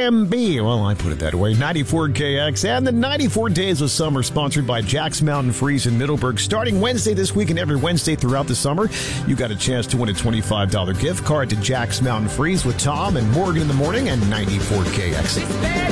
MB. Well, I put it that way. 94KX and the 94 Days of Summer, sponsored by Jack's Mountain Freeze in Middleburg. Starting Wednesday this week and every Wednesday throughout the summer, you got a chance to win a $25 gift card to Jack's Mountain Freeze with Tom and Morgan in the morning and 94KX.